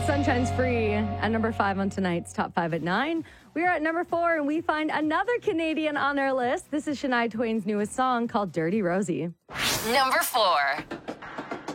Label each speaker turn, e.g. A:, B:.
A: Sunshine's Free at number 5 on tonight's Top 5 at 9. We are at number 4, and we find another Canadian on our list. This is Shania Twain's newest song called Dirty Rosie.
B: Number 4.